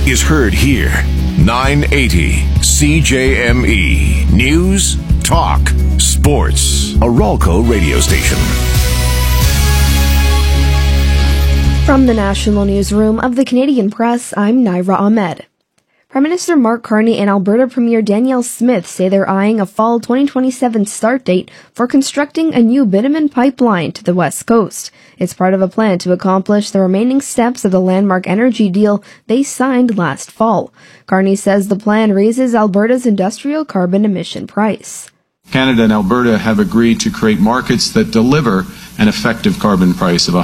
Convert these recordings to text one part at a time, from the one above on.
is heard here. 980 CJME. News, talk, sports. A Ralco radio station. From the National Newsroom of the Canadian Press, I'm Naira Ahmed. Prime Minister Mark Carney and Alberta Premier Danielle Smith say they're eyeing a fall 2027 start date for constructing a new bitumen pipeline to the West Coast. It's part of a plan to accomplish the remaining steps of the landmark energy deal they signed last fall. Carney says the plan raises Alberta's industrial carbon emission price. Canada and Alberta have agreed to create markets that deliver an effective carbon price of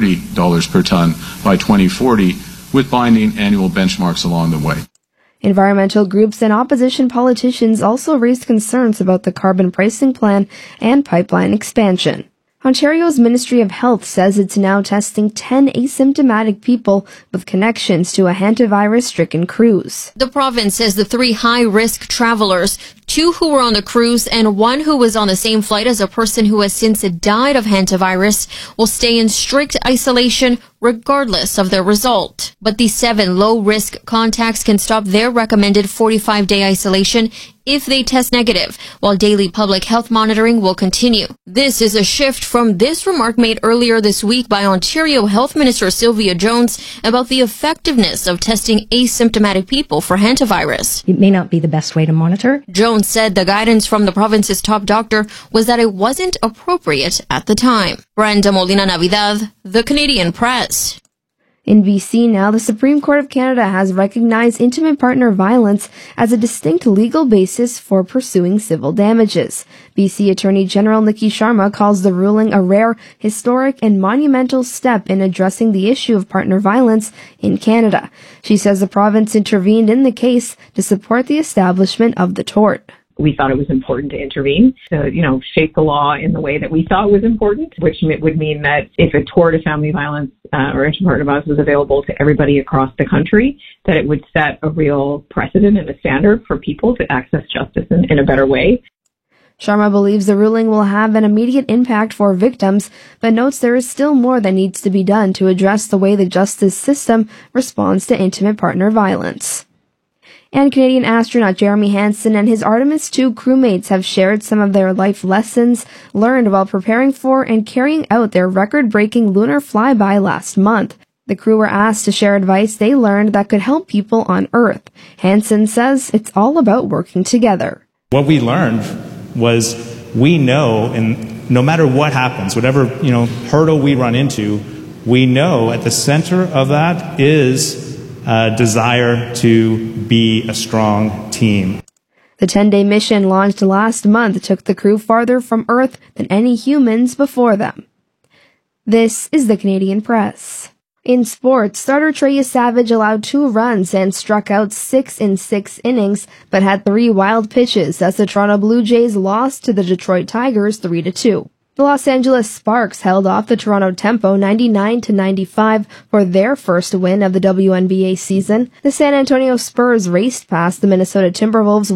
$130 per ton by 2040, with binding annual benchmarks along the way. Environmental groups and opposition politicians also raised concerns about the carbon pricing plan and pipeline expansion. Ontario's Ministry of Health says it's now testing 10 asymptomatic people with connections to a hantavirus-stricken cruise. The province says the 3 high-risk travelers, 2 who were on the cruise and 1 who was on the same flight as a person who has since died of hantavirus, will stay in strict isolation regardless of their result. But the 7 low-risk contacts can stop their recommended 45-day isolation if they test negative, while daily public health monitoring will continue. This is a shift from this remark made earlier this week by Ontario Health Minister Sylvia Jones about the effectiveness of testing asymptomatic people for hantavirus. It may not be the best way to monitor. Jones said the guidance from the province's top doctor was that it wasn't appropriate at the time. Brenda Molina Navidad, The Canadian Press. In BC now, the Supreme Court of Canada has recognized intimate partner violence as a distinct legal basis for pursuing civil damages. BC Attorney General Nikki Sharma calls the ruling a rare, historic, and monumental step in addressing the issue of partner violence in Canada. She says the province intervened in the case to support the establishment of the tort. We thought it was important to intervene, to, shape the law in the way that we thought was important, which would mean that if a tort of family violence or intimate violence was available to everybody across the country, that it would set a real precedent and a standard for people to access justice in a better way. Sharma believes the ruling will have an immediate impact for victims, but notes there is still more that needs to be done to address the way the justice system responds to intimate partner violence. And Canadian astronaut Jeremy Hansen and his Artemis II crewmates have shared some of their life lessons learned while preparing for and carrying out their record-breaking lunar flyby last month. The crew were asked to share advice they learned that could help people on Earth. Hansen says it's all about working together. What we learned was we know, and no matter what happens, whatever hurdle we run into, we know at the center of that is a desire to be a strong team. The 10-day mission launched last month took the crew farther from Earth than any humans before them. This is the Canadian Press. In sports, starter Trey Savage allowed 2 runs and struck out 6 in 6 innings, but had 3 wild pitches as the Toronto Blue Jays lost to the Detroit Tigers 3-2. The Los Angeles Sparks held off the Toronto Tempo 99-95 for their first win of the WNBA season. The San Antonio Spurs raced past the Minnesota Timberwolves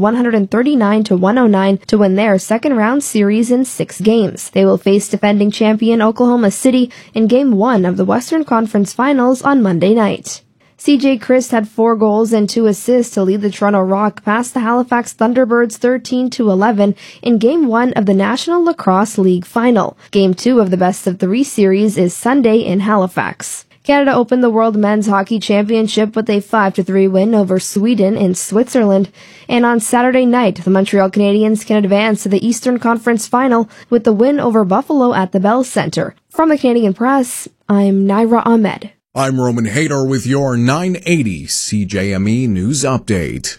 139-109 to win their second-round series in 6 games. They will face defending champion Oklahoma City in Game 1 of the Western Conference Finals on Monday night. CJ Christ had 4 goals and 2 assists to lead the Toronto Rock past the Halifax Thunderbirds 13-11 in Game 1 of the National Lacrosse League Final. Game 2 of the best-of-3 series is Sunday in Halifax. Canada opened the World Men's Hockey Championship with a 5-3 win over Sweden in Switzerland. And on Saturday night, the Montreal Canadiens can advance to the Eastern Conference Final with the win over Buffalo at the Bell Centre. From the Canadian Press, I'm Naira Ahmed. I'm Roman Hader with your 980 CJME News Update.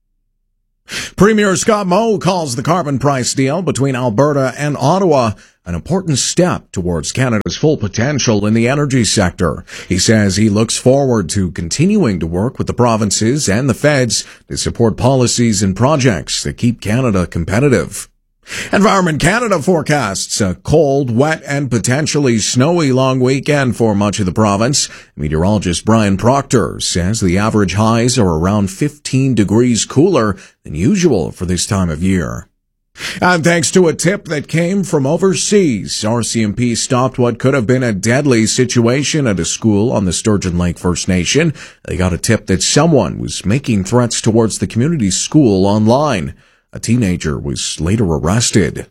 Premier Scott Moe calls the carbon price deal between Alberta and Ottawa an important step towards Canada's full potential in the energy sector. He says he looks forward to continuing to work with the provinces and the feds to support policies and projects that keep Canada competitive. Environment Canada forecasts a cold, wet, and potentially snowy long weekend for much of the province. Meteorologist Brian Proctor says the average highs are around 15 degrees cooler than usual for this time of year. And thanks to a tip that came from overseas, RCMP stopped what could have been a deadly situation at a school on the Sturgeon Lake First Nation. They got a tip that someone was making threats towards the community school online. A teenager was later arrested.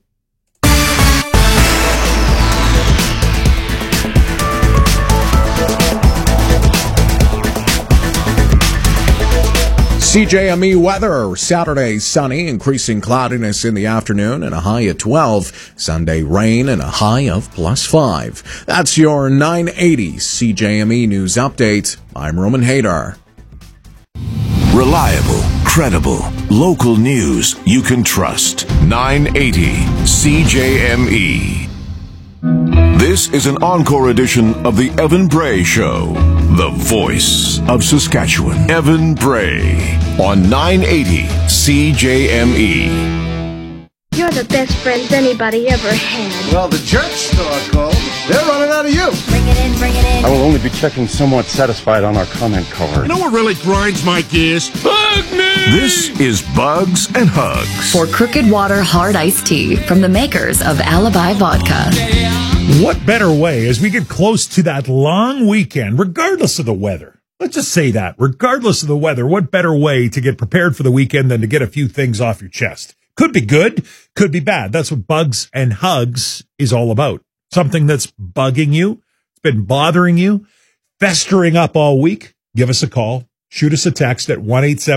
CJME weather. Saturday, sunny, increasing cloudiness in the afternoon and a high of 12. Sunday, rain and a high of +5. That's your 980 CJME News Update. I'm Roman Hadar. Reliable, credible, local news you can trust. 980 CJME. This is an encore edition of the Evan Bray Show. The voice of Saskatchewan. Evan Bray on 980 CJME. You're the best friends anybody ever had. Well, the jerks are called. They're running out of you. Bring it in, bring it in. I will only be checking somewhat satisfied on our comment card. You know what really grinds my gears? Bug me! This is Bugs and Hugs. For Crooked Water Hard Iced Tea from the makers of Alibi Vodka. What better way as we get close to that long weekend, regardless of the weather? Let's just say that, regardless of the weather, what better way to get prepared for the weekend than to get a few things off your chest? Could be good, could be bad. That's what Bugs and Hugs is all about. Something that's bugging you, it's been bothering you, festering up all week. Give us a call. Shoot us a text at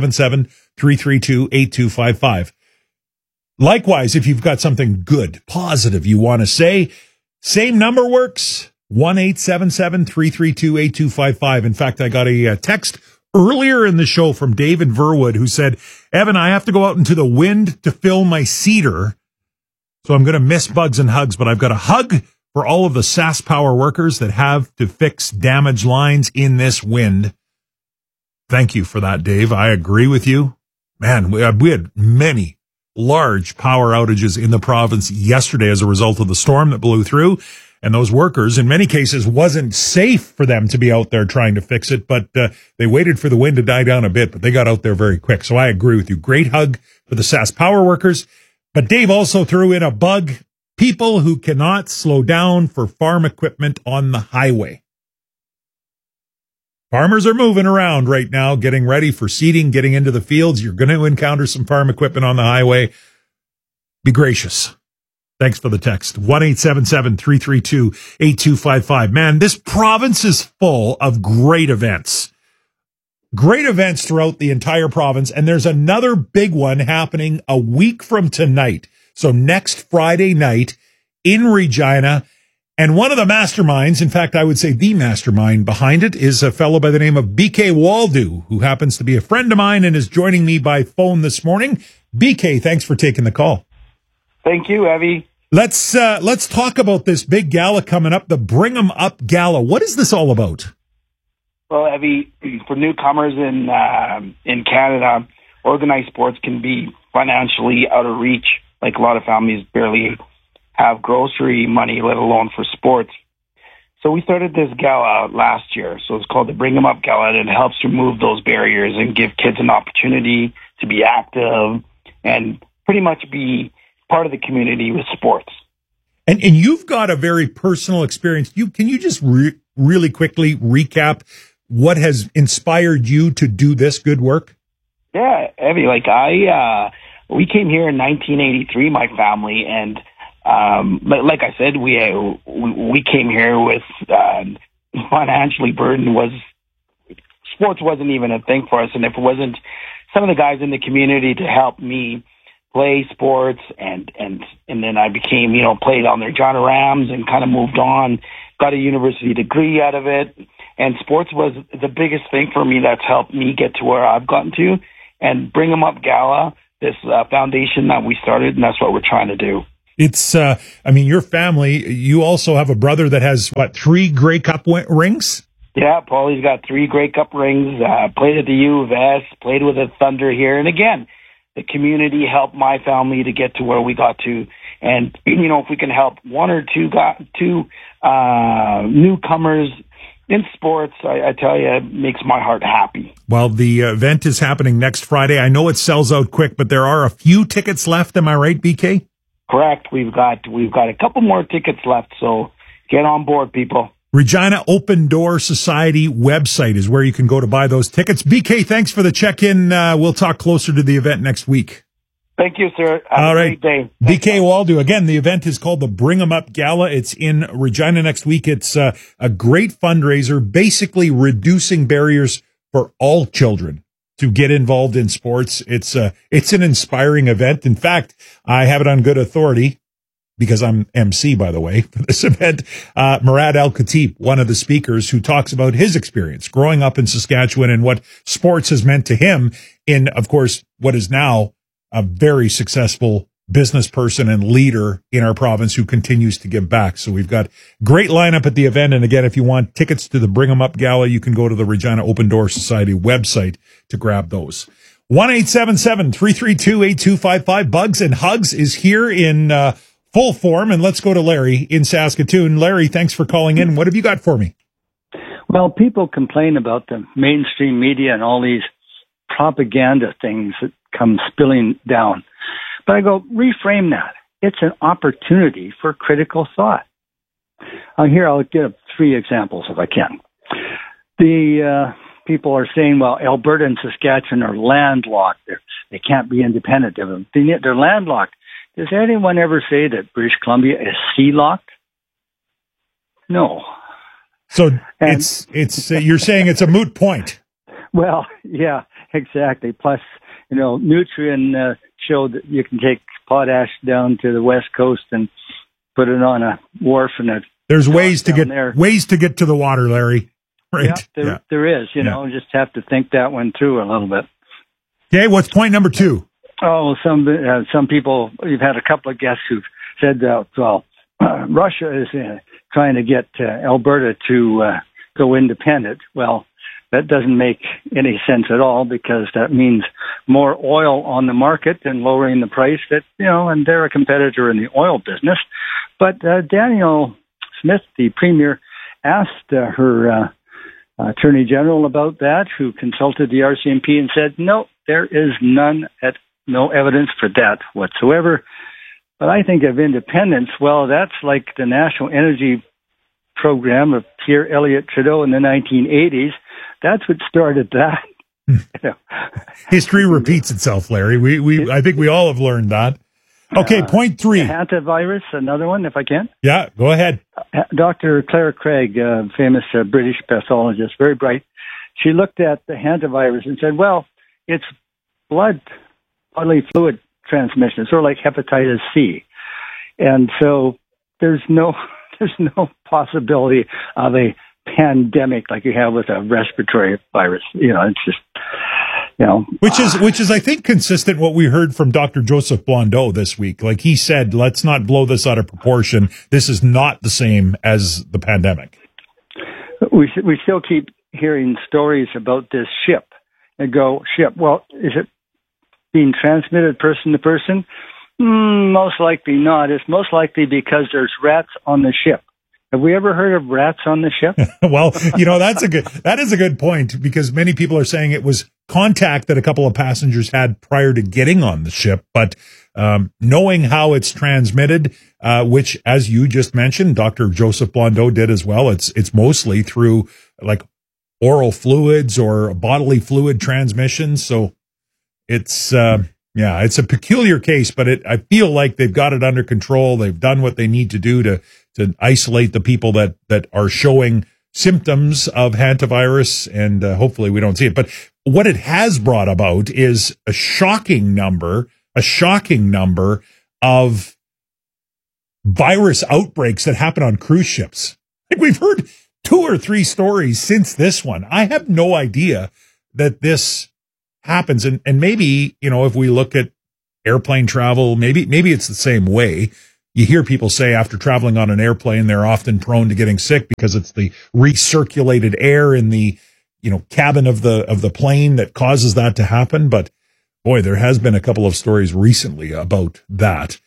1-877-332-8255. Likewise, if you've got something good, positive you want to say, same number works, 1-877-332-8255. In fact, I got a text earlier in the show from David Verwood who said, Evan, I have to go out into the wind to fill my cedar, so I'm going to miss Bugs and Hugs, but I've got a hug for all of the SAS Power workers that have to fix damaged lines in this wind. Thank you for that, Dave. I agree with you. Man, we had many large power outages in the province yesterday as a result of the storm that blew through. And those workers, in many cases, wasn't safe for them to be out there trying to fix it, but they waited for the wind to die down a bit, but they got out there very quick. So I agree with you. Great hug for the SAS Power workers. But Dave also threw in a bug, people who cannot slow down for farm equipment on the highway. Farmers are moving around right now, getting ready for seeding, getting into the fields. You're going to encounter some farm equipment on the highway. Be gracious. Thanks for the text. 1-877-332-8255. Man, this province is full of great events. Great events throughout the entire province. And there's another big one happening a week from tonight. So next Friday night in Regina. And one of the masterminds, in fact, I would say the mastermind behind it, is a fellow by the name of BK Waldo, who happens to be a friend of mine and is joining me by phone this morning. BK, thanks for taking the call. Thank you, Evie. Let's talk about this big gala coming up, the Bring 'em Up Gala. What is this all about? Well, Evie, for newcomers in Canada, organized sports can be financially out of reach. Like a lot of families barely have grocery money, let alone for sports. So we started this gala last year. So it's called the Bring 'em Up Gala, and it helps remove those barriers and give kids an opportunity to be active and pretty much be part of the community with sports. And you've got a very personal experience. Can you just really quickly recap what has inspired you to do this good work? Yeah, Evie, we came here in 1983, my family, and like I said, we came here with financially burdened. Sports wasn't even a thing for us, and if it wasn't some of the guys in the community to help me play sports, and then I became, played on their John Rams and kind of moved on, got a university degree out of it, and sports was the biggest thing for me that's helped me get to where I've gotten to. And Bring 'em Up Gala, this foundation that we started, and that's what we're trying to do. It's, your family, you also have a brother that has, 3 Grey Cup rings? Yeah, Paulie's got 3 Grey Cup rings, played at the U of S, played with the Thunder here. And again, the community helped my family to get to where we got to. And, if we can help one or two newcomers in sports, I tell you, it makes my heart happy. Well, the event is happening next Friday. I know it sells out quick, but there are a few tickets left. Am I right, BK? Correct. We've got a couple more tickets left, so get on board, people. Regina Open Door Society website is where you can go to buy those tickets. BK, thanks for the check-in. We'll talk closer to the event next week. Thank you, sir. Have All a right. great day. BK Waldo. Again, the event is called the Bring 'em Up Gala. It's in Regina next week. It's a great fundraiser, basically reducing barriers for all children to get involved in sports. It's an inspiring event. In fact, I have it on good authority, because I'm MC, by the way, for this event, Murad Al-Khatib, one of the speakers, who talks about his experience growing up in Saskatchewan and what sports has meant to him in, of course, what is now a very successful business person and leader in our province who continues to give back. So we've got great lineup at the event. And again, if you want tickets to the Bring 'em Up Gala, you can go to the Regina Open Door Society website to grab those. 1-877-332-8255. Bugs and Hugs is here in full form. And let's go to Larry in Saskatoon. Larry, thanks for calling in. What have you got for me? Well, people complain about the mainstream media and all these propaganda things that come spilling down. But I go, reframe that. It's an opportunity for critical thought. Here, I'll give 3 examples if I can. The people are saying, well, Alberta and Saskatchewan are landlocked. They can't be independent of them. They're landlocked. Does anyone ever say that British Columbia is sea-locked? No. So it's you're saying it's a moot point. Well, yeah, exactly. Plus, Nutrien showed that you can take potash down to the west coast and put it on a wharf, and there's ways to get to the water, Larry. Right? Yeah, there is. Just have to think that one through a little bit. Okay, what's point number 2? Oh, some people. You've had a couple of guests who've said that. Well, Russia is trying to get Alberta to go independent. Well, that doesn't make any sense at all, because that means more oil on the market and lowering the price. And they're a competitor in the oil business. But Danielle Smith, the premier, asked her attorney general about that, who consulted the RCMP and said, no, there is no evidence for that whatsoever. But I think of independence, well, that's like the National Energy Program of Pierre Elliott Trudeau in the 1980s. That's what started that. History repeats itself, Larry. I think we all have learned that. Okay, point 3. Hantavirus, another one, if I can. Yeah, go ahead. Dr. Claire Craig, famous British pathologist, very bright. She looked at the hantavirus and said, well, it's bodily fluid transmission, sort of like hepatitis C. And so there's no possibility of a pandemic like you have with a respiratory virus. It's just, Which is, I think, consistent what we heard from Dr. Joseph Blondeau this week. Like he said, let's not blow this out of proportion. This is not the same as the pandemic. We still keep hearing stories about this ship. Well, is it being transmitted person to person? Most likely not. It's most likely because there's rats on the ship. Have we ever heard of rats on the ship? Well, that is a good point, because many people are saying it was contact that a couple of passengers had prior to getting on the ship. But knowing how it's transmitted, which, as you just mentioned, Dr. Joseph Blondeau did as well, it's mostly through like oral fluids or bodily fluid transmission. So it's it's a peculiar case, but I feel like they've got it under control. They've done what they need to do to isolate the people that are showing symptoms of hantavirus, and hopefully we don't see it. But what it has brought about is a shocking number of virus outbreaks that happen on cruise ships. Like we've heard 2 or 3 stories since this one. I have no idea that this happens. And maybe, if we look at airplane travel, maybe it's the same way. You hear people say after traveling on an airplane, they're often prone to getting sick because it's the recirculated air in the, cabin of the plane that causes that to happen. But boy, there has been a couple of stories recently about that.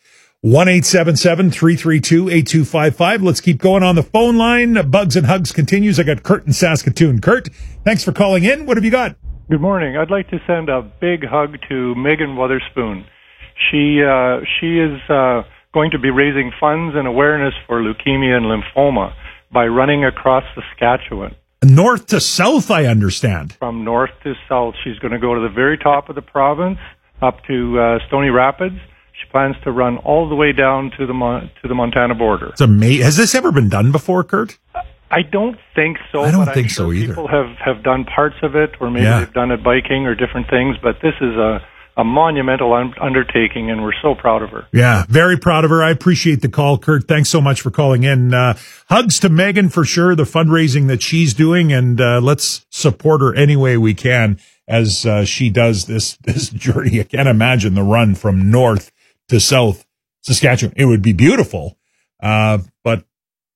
1-877-332-8255. Let's keep going on the phone line. Bugs and Hugs continues. I got Kurt in Saskatoon. Kurt, thanks for calling in. What have you got? Good morning. I'd like to send a big hug to Megan Wotherspoon. She is going to be raising funds and awareness for leukemia and lymphoma by running across Saskatchewan. North to south, I understand. From north to south. She's going to go to the very top of the province, up to Stony Rapids. She plans to run all the way down to the Montana border. It's amazing. Has this ever been done before, Kurt? I don't think so. I don't think so either. People have done parts of it, or maybe they've done it biking or different things, but this is a monumental undertaking, and we're so proud of her. Yeah, very proud of her. I appreciate the call, Kurt. Thanks so much for calling in. Hugs to Megan for sure, the fundraising that she's doing, and let's support her any way we can as she does this journey. I can't imagine the run from north to south Saskatchewan. It would be beautiful, but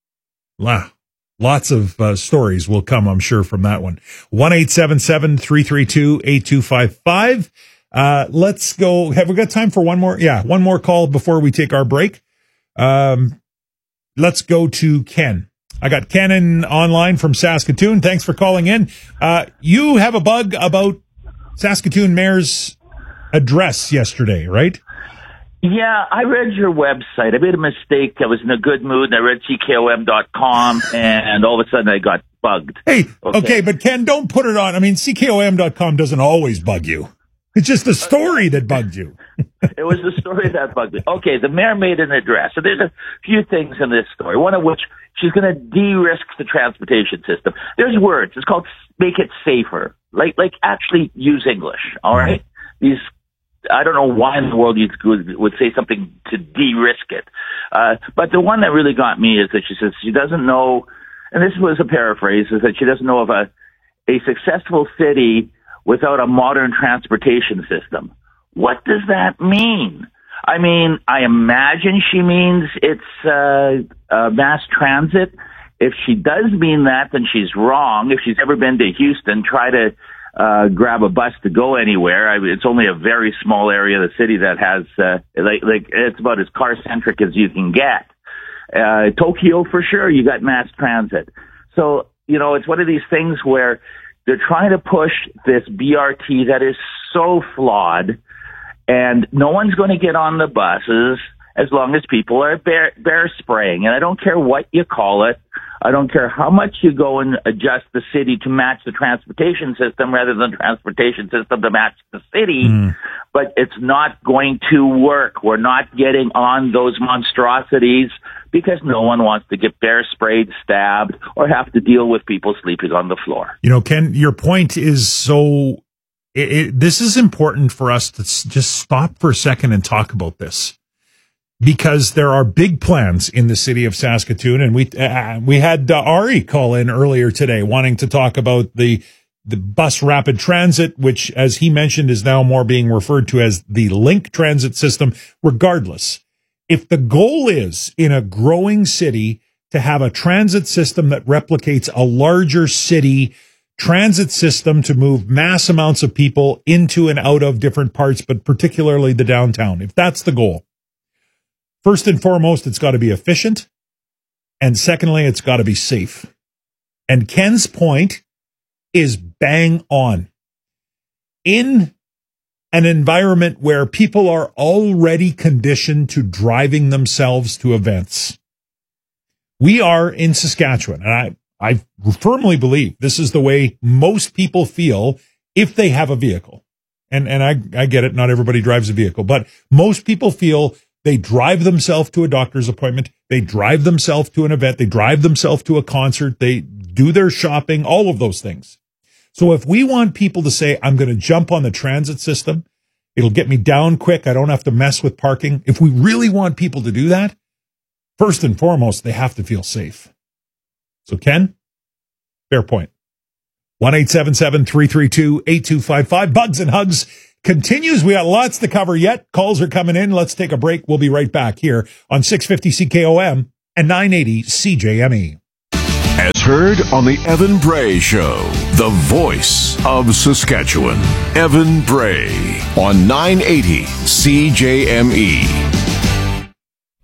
lots of stories will come, I'm sure, from that one. 1-877-332-8255. Let's go. Have we got time for one more? Yeah, one more call before we take our break. Let's go to Ken. I got Ken online from Saskatoon. Thanks for calling in. You have a bug about Saskatoon Mayor's address yesterday, right? Yeah, I read your website. I made a mistake. I was in a good mood, and I read CKOM.com, and all of a sudden I got bugged. Hey, okay, but Ken, don't put it on. I mean, CKOM.com doesn't always bug you. It's just the story that bugged you. It was the story that bugged me. Okay, the mayor made an address. So there's a few things in this story, one of which she's going to de-risk the transportation system. There's words. It's called make it safer. Like actually use English, all right? These, I don't know why in the world you would say something to de-risk it. But the one that really got me is that she says she doesn't know, and this was a paraphrase, is that she doesn't know of a successful city without a modern transportation system. What does that mean? I mean, I imagine she means it's mass transit. If she does mean that, then she's wrong. If she's ever been to Houston, try to grab a bus to go anywhere. I mean, it's only a very small area of the city that has, it's about as car-centric as you can get. Tokyo, for sure, you got mass transit. So, it's one of these things where they're trying to push this BRT that is so flawed, and no one's going to get on the buses as long as people are bear spraying. And I don't care what you call it. I don't care how much you go and adjust the city to match the transportation system rather than the transportation system to match the city. But it's not going to work. We're not getting on those monstrosities because no one wants to get bear sprayed, stabbed, or have to deal with people sleeping on the floor. Ken, your point is so... this is important for us to just stop for a second and talk about this. Because there are big plans in the city of Saskatoon, and we had Ari call in earlier today wanting to talk about the bus rapid transit, which, as he mentioned, is now more being referred to as the Link transit system. Regardless, if the goal is in a growing city to have a transit system that replicates a larger city transit system to move mass amounts of people into and out of different parts, but particularly the downtown, if that's the goal, first and foremost, it's got to be efficient. And secondly, it's got to be safe. And Ken's point is bang on. In an environment where people are already conditioned to driving themselves to events, we are in Saskatchewan. And I firmly believe this is the way most people feel if they have a vehicle. And I get it. Not everybody drives a vehicle, but most people feel they drive themselves to a doctor's appointment. They drive themselves to an event. They drive themselves to a concert. They do their shopping, all of those things. So if we want people to say, I'm going to jump on the transit system, it'll get me down quick. I don't have to mess with parking. If we really want people to do that, first and foremost, they have to feel safe. So Ken, fair point. 1-877-332-8255. Bugs and Hugs continues. We got lots to cover yet. Calls are coming in. Let's take a break. We'll be right back here on 650 CKOM and 980 CJME. As heard on the Evan Bray Show, the voice of Saskatchewan. Evan Bray on 980 CJME.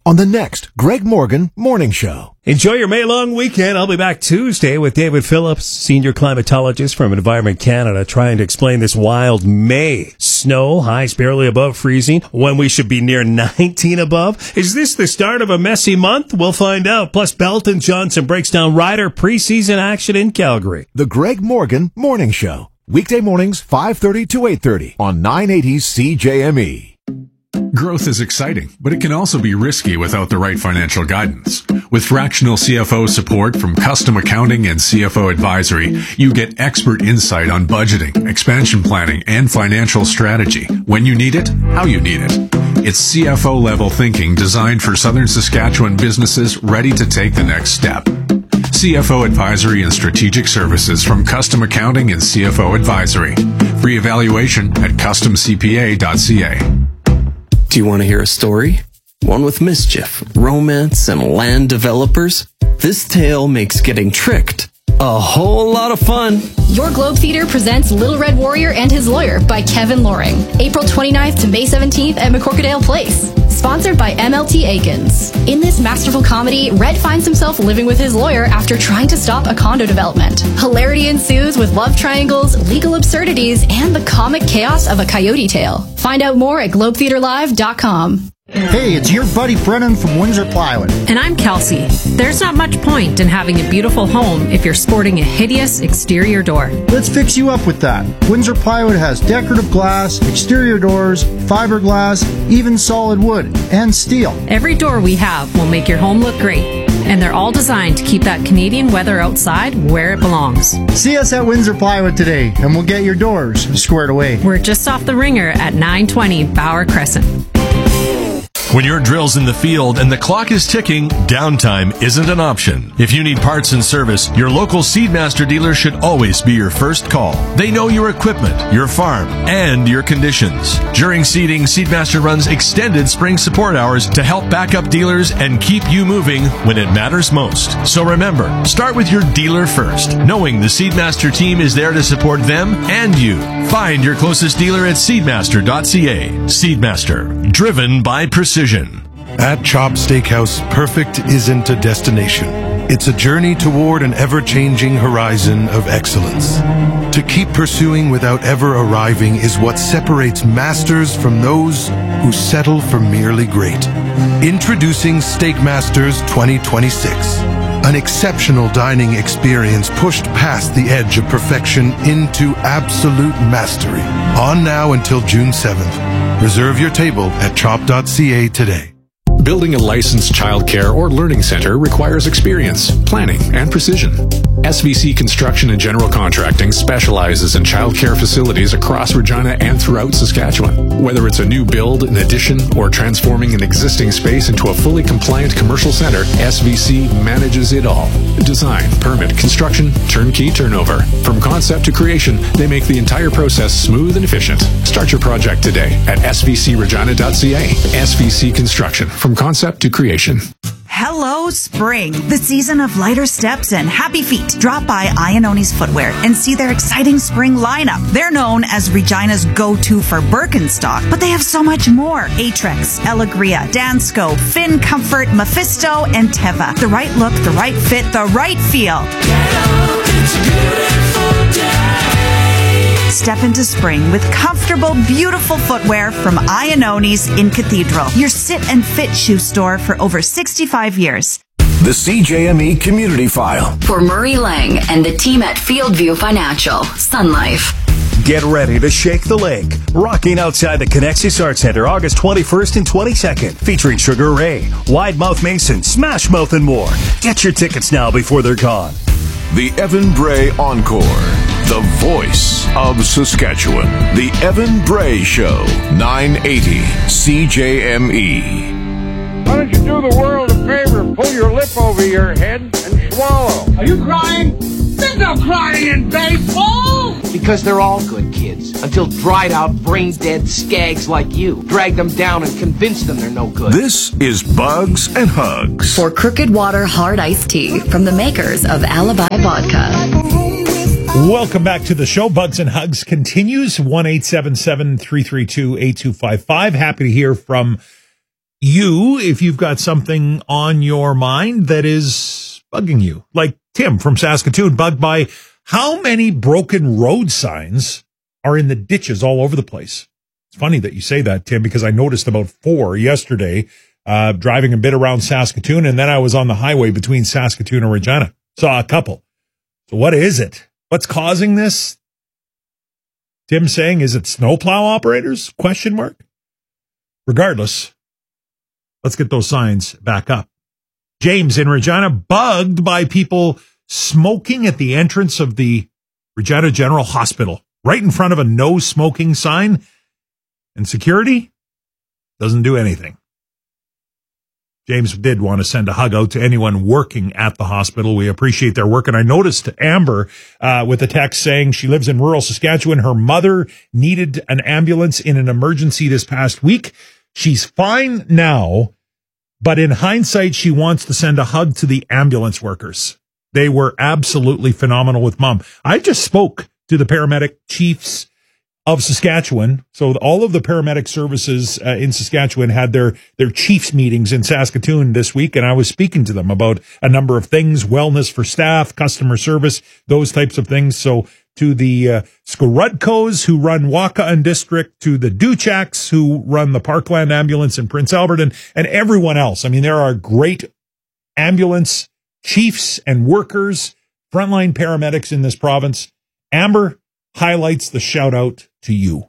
on the next Greg Morgan Morning Show. Enjoy your May long weekend. I'll be back Tuesday with David Phillips, senior climatologist from Environment Canada, trying to explain this wild May. Snow, highs barely above freezing, when we should be near 19 above. Is this the start of a messy month? We'll find out. Plus, Belton Johnson breaks down Ryder preseason action in Calgary. The Greg Morgan Morning Show. Weekday mornings, 5:30 to 8:30 on 980 CJME. Growth is exciting, but it can also be risky without the right financial guidance. With fractional CFO support from Custom Accounting and CFO Advisory, you get expert insight on budgeting, expansion planning, and financial strategy. When you need it, how you need it. It's CFO level thinking designed for Southern Saskatchewan businesses ready to take the next step. CFO Advisory and Strategic Services from Custom Accounting and CFO Advisory. Free evaluation at customcpa.ca. Do you want to hear a story? One with mischief, romance, and land developers? This tale makes getting tricked a whole lot of fun. Your Globe Theatre presents Little Red Warrior and His Lawyer by Kevin Loring. April 29th to May 17th at McCorkadale Place. Sponsored by MLT Aikens. In this masterful comedy, Red finds himself living with his lawyer after trying to stop a condo development. Hilarity ensues with love triangles, legal absurdities, and the comic chaos of a coyote tale. Find out more at globetheaterlive.com. Hey, it's your buddy Brennan from Windsor Plywood. And I'm Kelsey. There's not much point in having a beautiful home if you're sporting a hideous exterior door. Let's fix you up with that. Windsor Plywood has decorative glass, exterior doors, fiberglass, even solid wood, and steel. Every door we have will make your home look great. And they're all designed to keep that Canadian weather outside where it belongs. See us at Windsor Plywood today, and we'll get your doors squared away. We're just off the Ringer at 920 Bauer Crescent. When your drill's in the field and the clock is ticking, downtime isn't an option. If you need parts and service, your local Seedmaster dealer should always be your first call. They know your equipment, your farm, and your conditions. During seeding, Seedmaster runs extended spring support hours to help back up dealers and keep you moving when it matters most. So remember, start with your dealer first, knowing the Seedmaster team is there to support them and you. Find your closest dealer at seedmaster.ca. Seedmaster, driven by precision. At Chop Steakhouse, perfect isn't a destination. It's a journey toward an ever-changing horizon of excellence. To keep pursuing without ever arriving is what separates masters from those who settle for merely great. Introducing Steak Masters 2026. An exceptional dining experience pushed past the edge of perfection into absolute mastery. On now until June 7th. Reserve your table at chop.ca today. Building a licensed childcare or learning center requires experience, planning, and precision. SVC Construction and General Contracting specializes in childcare facilities across Regina and throughout Saskatchewan. Whether it's a new build, an addition, or transforming an existing space into a fully compliant commercial center, SVC manages it all. Design, permit, construction, turnkey turnover. From concept to creation, they make the entire process smooth and efficient. Start your project today at svcregina.ca. SVC Construction. From concept to creation. Hello, spring, the season of lighter steps and happy feet. Drop by Iannoni's Footwear and see their exciting spring lineup. They're known as Regina's go-to for Birkenstock, but they have so much more. Atrex, Elegria, Dansko, Finn Comfort, Mephisto, and Teva. The right look, the right fit, the right feel. Step into spring with comfortable, beautiful footwear from Iannoni's in Cathedral, your sit and fit shoe store for over 65 years. The CJME Community File. For Murray Lang and the team at Fieldview Financial, Sun Life. Get ready to shake the lake. Rocking outside the Connexus Arts Center, August 21st and 22nd. Featuring Sugar Ray, Wide Mouth Mason, Smash Mouth, and more. Get your tickets now before they're gone. The Evan Bray Encore. The voice of Saskatchewan. The Evan Bray Show. 980 CJME. Why don't you do the world a favor and pull your lip over your head and swallow? Are you crying? There's no crying in baseball! Because they're all good kids. Until dried-out, brain-dead skags like you drag them down and convince them they're no good. This is Bugs and Hugs. For Crooked Water Hard Iced Tea from the makers of Alibi Vodka. Welcome back to the show. Bugs and Hugs continues. 1-877-332-8255. Happy to hear from you if you've got something on your mind that is bugging you. Like Tim from Saskatoon, bugged by how many broken road signs are in the ditches all over the place. It's funny that you say that, Tim, because I noticed about 4 yesterday, driving a bit around Saskatoon, and then I was on the highway between Saskatoon and Regina. Saw a couple. So what is it? What's causing this? Tim saying, is it snowplow operators? Question mark. Regardless, let's get those signs back up. James in Regina, bugged by people smoking at the entrance of the Regina General Hospital, right in front of a no smoking sign, and security doesn't do anything. James did want to send a hug out to anyone working at the hospital. We appreciate their work. And I noticed Amber with a text saying she lives in rural Saskatchewan. Her mother needed an ambulance in an emergency this past week. She's fine now, but in hindsight, she wants to send a hug to the ambulance workers. They were absolutely phenomenal with Mom. I just spoke to the paramedic chiefs of Saskatchewan. So all of the paramedic services in Saskatchewan had their chiefs meetings in Saskatoon this week, and I was speaking to them about a number of things, wellness for staff, customer service, those types of things. So to the Skorudkos who run Wakaon District, to the Duchaks who run the Parkland Ambulance in Prince Albert, and everyone else. I mean, there are great ambulance chiefs and workers, frontline paramedics in this province. Amber highlights the shout out to you.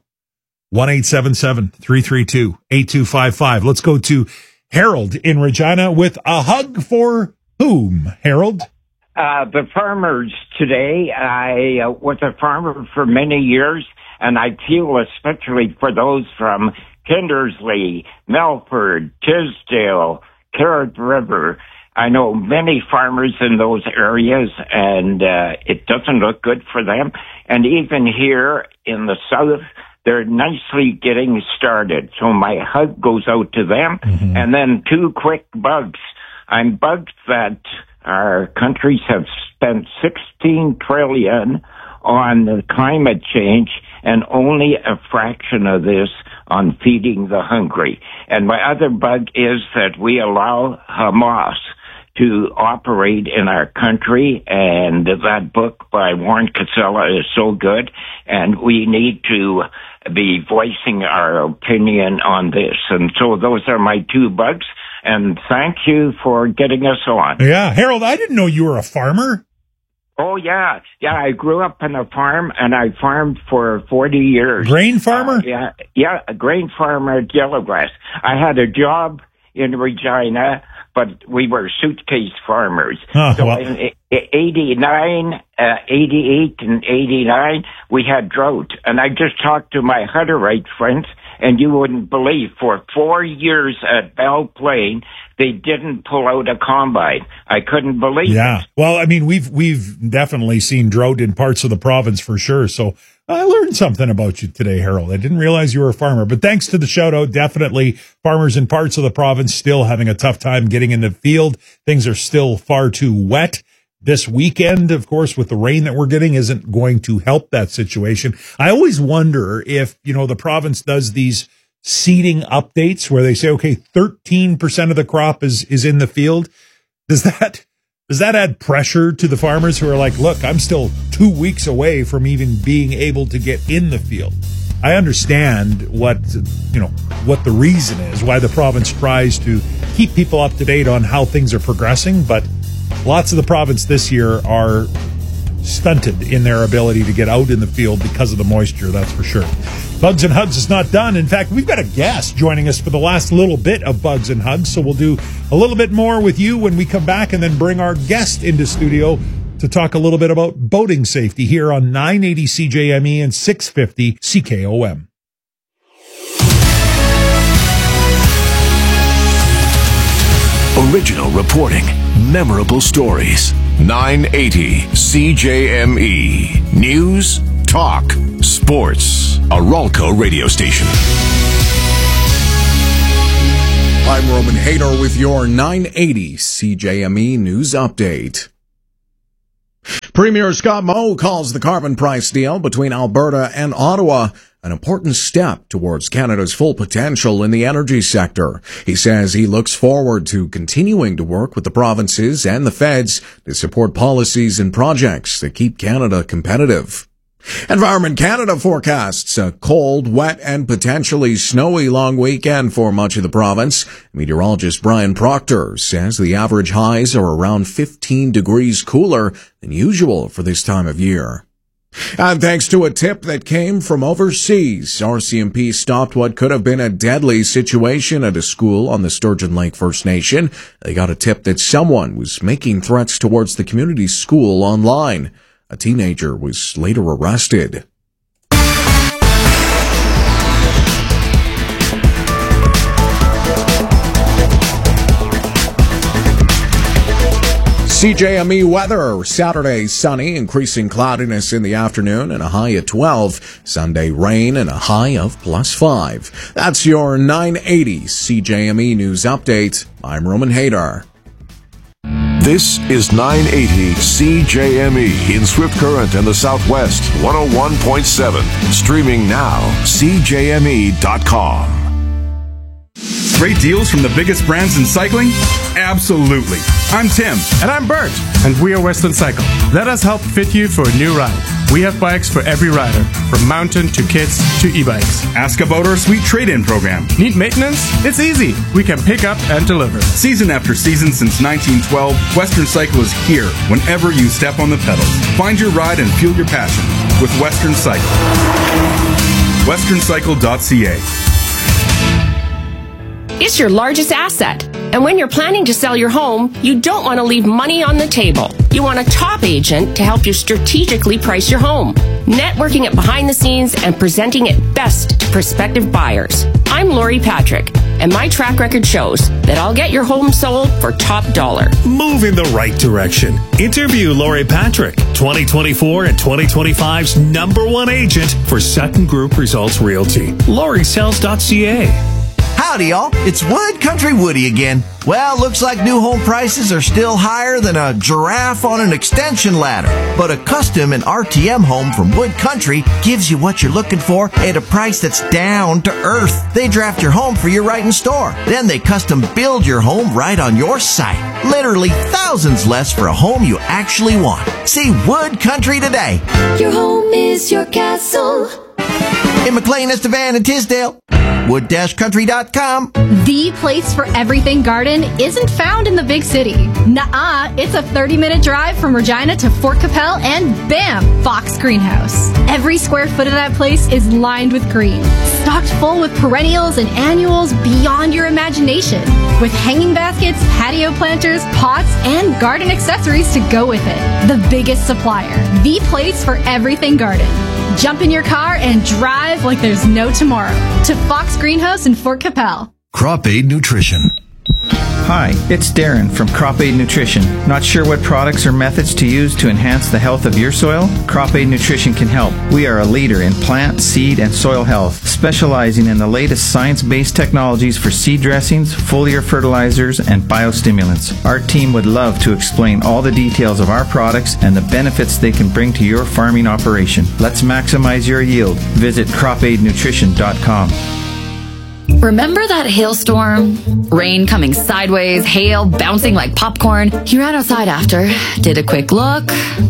1-877-332-8255. Let's go to Harold in Regina with a hug for whom, Harold? The farmers today. I was a farmer for many years, and I feel especially for those from Kindersley, Melford, Tisdale, Carrot River. I know many farmers in those areas, and it doesn't look good for them. And even here in the south, they're nicely getting started. So my hug goes out to them. Mm-hmm. And then 2 quick bugs. I'm bugged that our countries have spent $16 trillion on climate change and only a fraction of this on feeding the hungry. And my other bug is that we allow Hamas to operate in our country, and that book by Warren Casella is so good, and we need to be voicing our opinion on this. And so those are my 2 bugs, and thank you for getting us on. Yeah, Harold, I didn't know you were a farmer. Oh, yeah. Yeah, I grew up on a farm, and I farmed for 40 years. Grain farmer? Yeah, a grain farmer at Yellowgrass. I had a job in Regina, but we were suitcase farmers. Oh, so in 89, 88, and 89, we had drought. And I just talked to my Hutterite friends, and you wouldn't believe, for 4 years at Belle Plaine, they didn't pull out a combine. I couldn't believe it. Yeah. Well, I mean, we've definitely seen drought in parts of the province for sure. So I learned something about you today, Harold. I didn't realize you were a farmer, but thanks to the shout out, definitely farmers in parts of the province still having a tough time getting in the field. Things are still far too wet. This weekend, of course, with the rain that we're getting, isn't going to help that situation. I always wonder if, the province does these seeding updates where they say, okay, 13% of the crop is in the field. Does that add pressure to the farmers who are like, look, I'm still 2 weeks away from even being able to get in the field? I understand what the reason is, why the province tries to keep people up to date on how things are progressing, but lots of the province this year are stunted in their ability to get out in the field because of the moisture, that's for sure. Bugs and Hugs is not done. In fact, we've got a guest joining us for the last little bit of Bugs and Hugs, so we'll do a little bit more with you when we come back and then bring our guest into studio to talk a little bit about boating safety here on 980 CJME and 650 CKOM. Original reporting, memorable stories. 980 CJME. News, talk, sports. A Ralco radio station. I'm Roman Hadar with your 980 CJME News Update. Premier Scott Moe calls the carbon price deal between Alberta and Ottawa an important step towards Canada's full potential in the energy sector. He says he looks forward to continuing to work with the provinces and the feds to support policies and projects that keep Canada competitive. Environment Canada forecasts a cold, wet, and potentially snowy long weekend for much of the province. Meteorologist Brian Proctor says the average highs are around 15 degrees cooler than usual for this time of year. And thanks to a tip that came from overseas, RCMP stopped what could have been a deadly situation at a school on the Sturgeon Lake First Nation. They got a tip that someone was making threats towards the community school online. A teenager was later arrested. CJME weather. Saturday, sunny, increasing cloudiness in the afternoon and a high of 12. Sunday, rain and a high of +5. That's your 980 CJME News Update. I'm Roman Hadar. This is 980 CJME in Swift Current and the Southwest, 101.7. Streaming now, CJME.com. Great deals from the biggest brands in cycling? Absolutely. I'm Tim. And I'm Bert. And we are Western Cycle. Let us help fit you for a new ride. We have bikes for every rider, from mountain to kids to e-bikes. Ask about our sweet trade-in program. Need maintenance? It's easy. We can pick up and deliver. Season after season since 1912, Western Cycle is here whenever you step on the pedals. Find your ride and fuel your passion with Western Cycle. westerncycle.ca. It's your largest asset. And when you're planning to sell your home, you don't want to leave money on the table. You want a top agent to help you strategically price your home, networking it behind the scenes and presenting it best to prospective buyers. I'm Lori Patrick, and my track record shows that I'll get your home sold for top dollar. Move in the right direction. Interview Lori Patrick, 2024 and 2025's #1 agent for Sutton Group Results Realty. LoriSells.ca. Howdy, y'all. It's Wood Country Woody again. Well, looks like new home prices are still higher than a giraffe on an extension ladder. But a custom and RTM home from Wood Country gives you what you're looking for at a price that's down to earth. They draft your home for your right in store. Then they custom build your home right on your site. Literally thousands less for a home you actually want. See Wood Country today. Your home is your castle. In McLean, Estevan, and Tisdale. Wood-country.com. The place for everything garden isn't found in the big city. Nuh-uh, it's a 30-minute drive from Regina to Fort Capel and bam, Fox Greenhouse. Every square foot of that place is lined with green, stocked full with perennials and annuals beyond your imagination, with hanging baskets, patio planters, pots, and garden accessories to go with it. The biggest supplier, the place for everything garden. Jump in your car and drive like there's no tomorrow to Fox Greenhouse in Fort Capel. Crop Aid Nutrition. Hi, it's Darren from Crop Aid Nutrition. Not sure what products or methods to use to enhance the health of your soil? Crop Aid Nutrition can help. We are a leader in plant, seed, and soil health, specializing in the latest science-based technologies for seed dressings, foliar fertilizers, and biostimulants. Our team would love to explain all the details of our products and the benefits they can bring to your farming operation. Let's maximize your yield. Visit cropaidnutrition.com. Remember that hailstorm? Rain coming sideways, hail bouncing like popcorn. You ran outside after, did a quick look.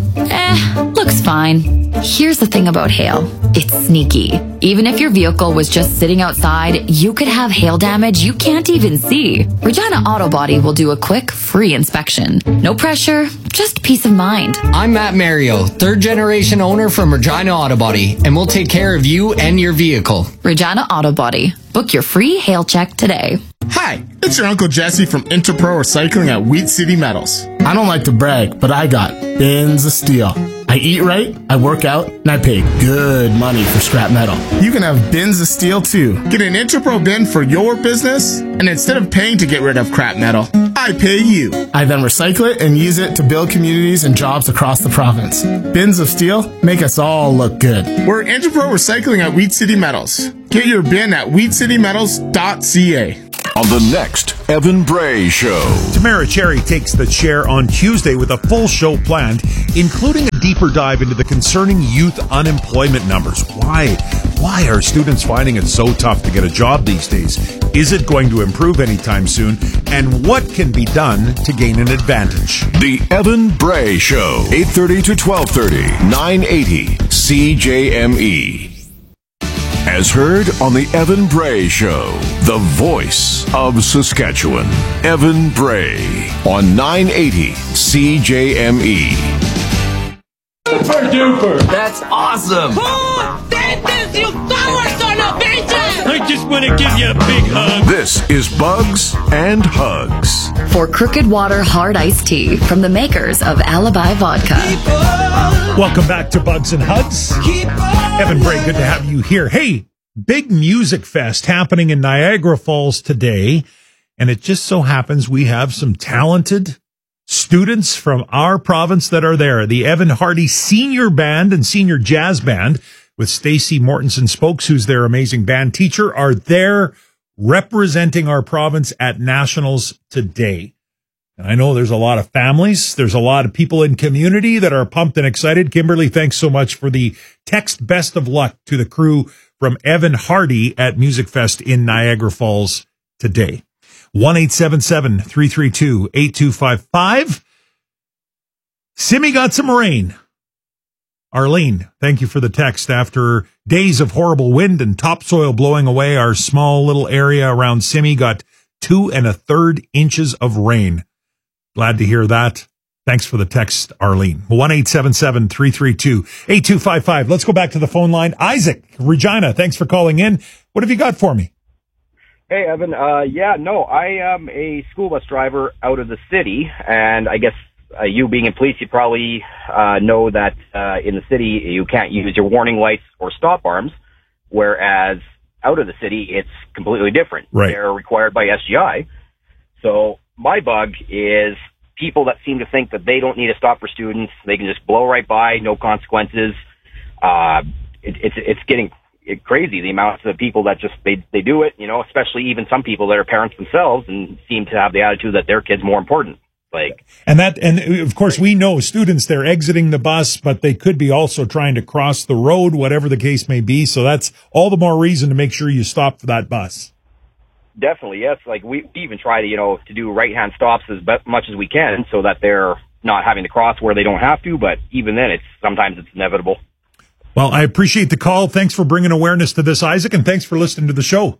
Looks fine. Here's the thing about hail. It's sneaky. Even if your vehicle was just sitting outside, you could have hail damage you can't even see. Regina Auto Body will do a quick, free inspection. No pressure, just peace of mind. I'm Matt Mario, third-generation owner from Regina Auto Body, and we'll take care of you and your vehicle. Regina Auto Body. Book your free hail check today. Hi, it's your Uncle Jesse from Interpro Recycling at Wheat City Metals. I don't like to brag, but I got bins of steel. I eat right, I work out, and I pay good money for scrap metal. You can have bins of steel too. Get an Interpro bin for your business, and instead of paying to get rid of crap metal, I pay you. I then recycle it and use it to build communities and jobs across the province. Bins of steel make us all look good. We're Interpro Recycling at Wheat City Metals. Get your bin at wheatcitymetals.ca. On the next Evan Bray Show. Tamara Cherry takes the chair on Tuesday with a full show planned, including a deeper dive into the concerning youth unemployment numbers. Why Why are students finding it so tough to get a job these days? Is it going to improve anytime soon? And what can be done to gain an advantage? The Evan Bray Show, 8:30 to 12:30, 980 CJME. As heard on the Evan Bray Show, the voice of Saskatchewan. Evan Bray on 980 CJME. Super duper! That's awesome! Who did this, you power son of bitches? I just want to give you a big hug. This is Bugs and Hugs. For Crooked Water Hard Iced Tea from the makers of Alibi Vodka. Welcome back to Bugs and Hugs. Evan Bray, good to have you here. Hey, big music fest happening in Niagara Falls today. And it just so happens we have some talented students from our province that are there. The Evan Hardy Senior Band and Senior Jazz Band with Stacey Mortensen Spokes, who's their amazing band teacher, are there representing our province at Nationals today. And I know there's a lot of families. There's a lot of people in community that are pumped and excited. Kimberly, thanks so much for the text. Best of luck to the crew from Evan Hardy at Music Fest in Niagara Falls today. 1-877-332-8255. Simi got some rain. Arlene, thank you for the text. After days of horrible wind and topsoil blowing away, our small little area around Simi got 2 1/3 inches of rain. Glad to hear that. Thanks for the text, Arlene. 1-877-332-8255. Let's go back to the phone line. Isaac, Regina, thanks for calling in. What have you got for me? Hey, Evan. I am a school bus driver out of the city, and I guess you being in police, you probably know that in the city you can't use your warning lights or stop arms, whereas out of the city it's completely different. Right. They're required by SGI. So my bug is people that seem to think that they don't need to stop for students. They can just blow right by, no consequences. It's getting crazy, the amount of people that just, they do it, you know, especially even some people that are parents themselves and seem to have the attitude that their kid's more important. And of course we know students, they're exiting the bus, but they could be also trying to cross the road, whatever the case may be. So that's all the more reason to make sure you stop for that bus. Definitely, yes. Like we even try to, to do right-hand stops as much as we can so that they're not having to cross where they don't have to. But even then, sometimes it's inevitable. Well, I appreciate the call. Thanks for bringing awareness to this, Isaac, and thanks for listening to the show.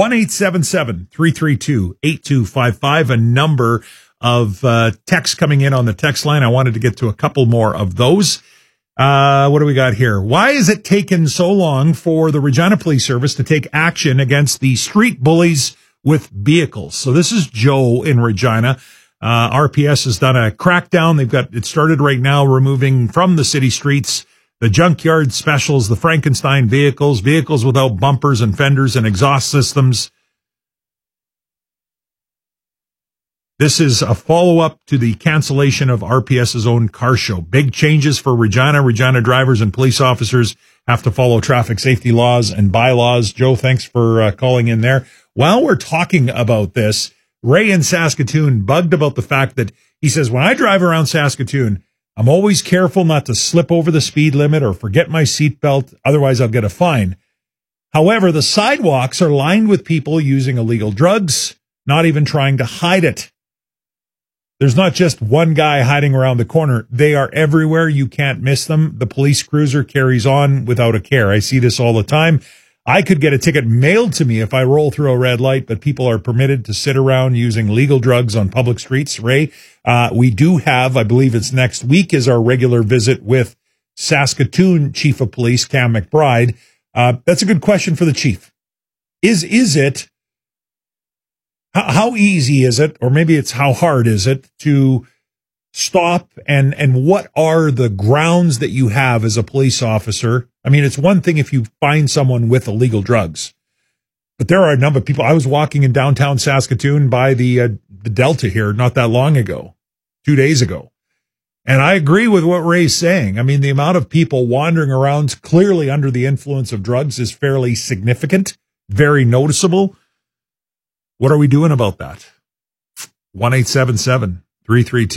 1-877-332-8255, a number of texts coming in on the text line. I wanted to get to a couple more of those. What do we got here? Why is it taken so long for the Regina Police Service to take action against the street bullies with vehicles? So this is Joe in Regina. RPS has done a crackdown. It started right now, removing from the city streets the junkyard specials, the Frankenstein vehicles without bumpers and fenders and exhaust systems. This is a follow-up to the cancellation of RPS's own car show. Big changes for Regina. Regina drivers and police officers have to follow traffic safety laws and bylaws. Joe, thanks for calling in there. While we're talking about this, Ray in Saskatoon bugged about the fact that he says, when I drive around Saskatoon, I'm always careful not to slip over the speed limit or forget my seatbelt. Otherwise, I'll get a fine. However, the sidewalks are lined with people using illegal drugs, not even trying to hide it. There's not just one guy hiding around the corner. They are everywhere. You can't miss them. The police cruiser carries on without a care. I see this all the time. I could get a ticket mailed to me if I roll through a red light, but people are permitted to sit around using legal drugs on public streets. Ray, we do have, I believe it's next week, is our regular visit with Saskatoon Chief of Police, Cam McBride. That's a good question for the chief. Is it, how easy is it, or maybe it's how hard is it to stop, and what are the grounds that you have as a police officer? I mean, it's one thing if you find someone with illegal drugs, but there are a number of people. I was walking in downtown Saskatoon by the Delta here not that long ago, 2 days ago. And I agree with what Ray's saying. I mean, the amount of people wandering around clearly under the influence of drugs is fairly significant, very noticeable. What are we doing about that?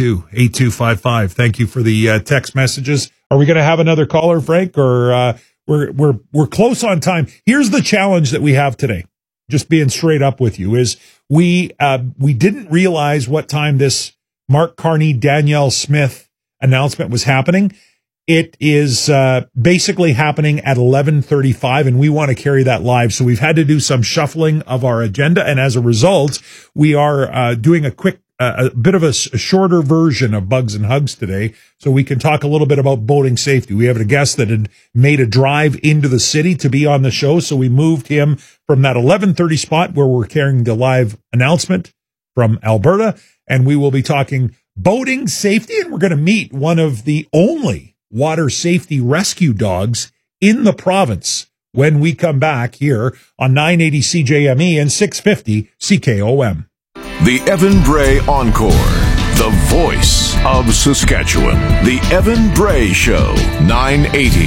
1-877-332-8255. Thank you for the text messages. Are we going to have another caller, Frank, or we're we're close on time. Here's the challenge that we have today. Just being straight up with you is we didn't realize what time this Mark Carney, Danielle Smith announcement was happening. It is basically happening at 11:35, and we want to carry that live. So we've had to do some shuffling of our agenda, and as a result, we are doing a bit of a shorter version of Bugs and Hugs today, so we can talk a little bit about boating safety. We have a guest that had made a drive into the city to be on the show, so we moved him from that 11:30 spot where we're carrying the live announcement from Alberta, and we will be talking boating safety, and we're going to meet one of the only water safety rescue dogs in the province when we come back here on 980 CJME and 650 CKOM. The Evan Bray Encore, the voice of Saskatchewan. The Evan Bray Show, 980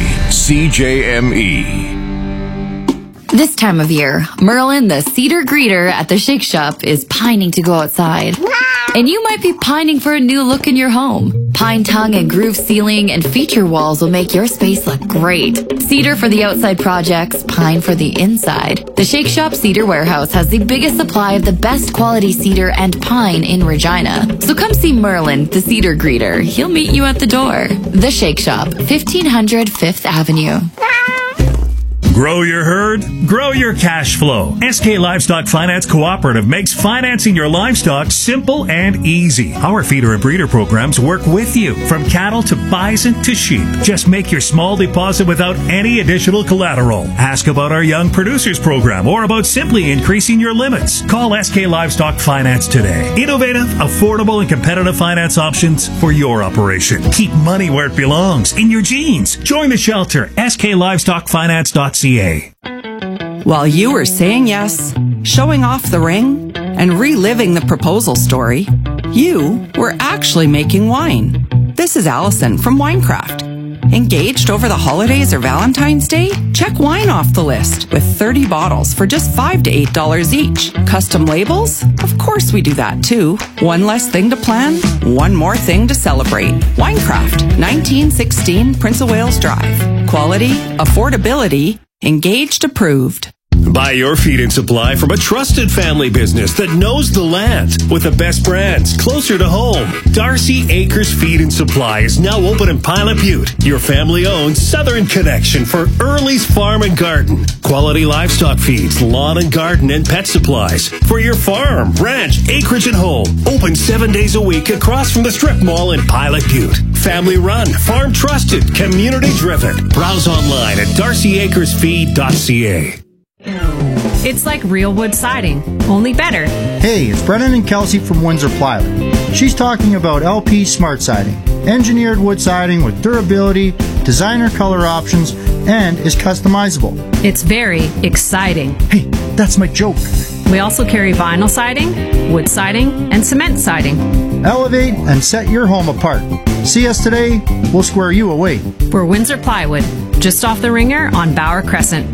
CJME. This time of year, Merlin, the cedar greeter at the Shake Shop, is pining to go outside. And you might be pining for a new look in your home. Pine tongue and groove ceiling and feature walls will make your space look great. Cedar for the outside projects, pine for the inside. The Shake Shop Cedar Warehouse has the biggest supply of the best quality cedar and pine in Regina. So come see Merlin, the cedar greeter. He'll meet you at the door. The Shake Shop, 1500 5th Avenue. Grow your herd, grow your cash flow. SK Livestock Finance Cooperative makes financing your livestock simple and easy. Our feeder and breeder programs work with you, from cattle to bison to sheep. Just make your small deposit without any additional collateral. Ask about our Young Producers Program or about simply increasing your limits. Call SK Livestock Finance today. Innovative, affordable, and competitive finance options for your operation. Keep money where it belongs, in your jeans. Join the shelter, sklivestockfinance.ca. While you were saying yes, showing off the ring, and reliving the proposal story, you were actually making wine. This is Allison from Winecraft. Engaged over the holidays or Valentine's Day? Check wine off the list with 30 bottles for just $5 to $8 each. Custom labels? Of course we do that too. One less thing to plan, one more thing to celebrate. Winecraft, 1916 Prince of Wales Drive. Quality, affordability, Engaged approved. Buy your feed and supply from a trusted family business that knows the land with the best brands closer to home. Darcy Acres Feed and Supply is now open in Pilot Butte, your family-owned southern connection for Early's Farm and Garden. Quality livestock feeds, lawn and garden, and pet supplies for your farm, ranch, acreage, and home. Open 7 days a week across from the Strip Mall in Pilot Butte. Family run, farm trusted, community driven. Browse online at darcyacresfeed.ca. It's like real wood siding, only better. Hey, it's Brennan and Kelsey from Windsor Plywood. She's talking about LP Smart Siding. Engineered wood siding with durability, designer color options, and is customizable. It's very exciting. Hey, that's my joke. We also carry vinyl siding, wood siding, and cement siding. Elevate and set your home apart. See us today, we'll square you away. We're Windsor Plywood, just off the Ringer on Bauer Crescent.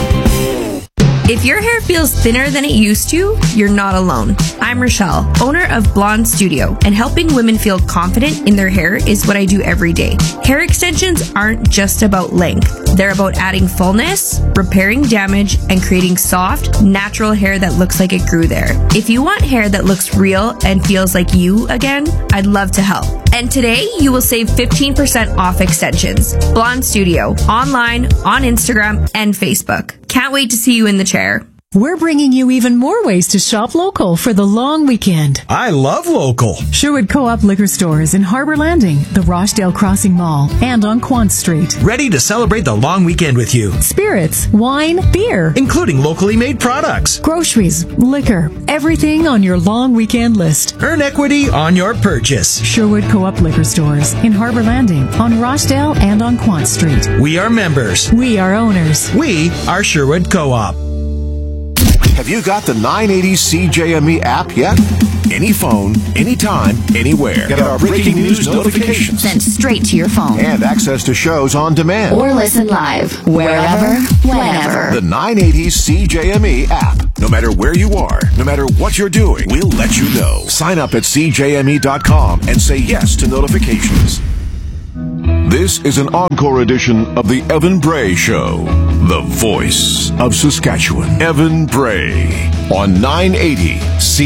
If your hair feels thinner than it used to, you're not alone. I'm Rochelle, owner of Blonde Studio, and helping women feel confident in their hair is what I do every day. Hair extensions aren't just about length. They're about adding fullness, repairing damage, and creating soft, natural hair that looks like it grew there. If you want hair that looks real and feels like you again, I'd love to help. And today, you will save 15% off extensions. Blonde Studio, online, on Instagram, and Facebook. Can't wait to see you in the chair. We're bringing you even more ways to shop local for the long weekend. I love local. Sherwood Co-op Liquor Stores in Harbor Landing, the Rochdale Crossing Mall, and on Quant Street. Ready to celebrate the long weekend with you. Spirits, wine, beer, including locally made products, groceries, liquor, everything on your long weekend list. Earn equity on your purchase. Sherwood Co-op Liquor Stores in Harbor Landing, on Rochdale, and on Quant Street. We are members. We are owners. We are Sherwood Co-op. Have you got the 980 CJME app yet? Any phone, anytime, anywhere. Get our breaking news notifications sent straight to your phone. And access to shows on demand. Or listen live, wherever, whenever. The 980 CJME app. No matter where you are, no matter what you're doing, we'll let you know. Sign up at CJME.com and say yes to notifications. This This is an encore edition of the Evan Bray Show, the voice of Saskatchewan. Evan Bray on 980